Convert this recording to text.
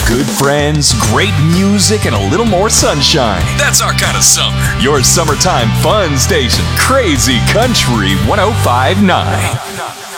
Good friends, great music, and a little more sunshine. That's our kind of summer. Your summertime fun station, Crazy Country 105.9.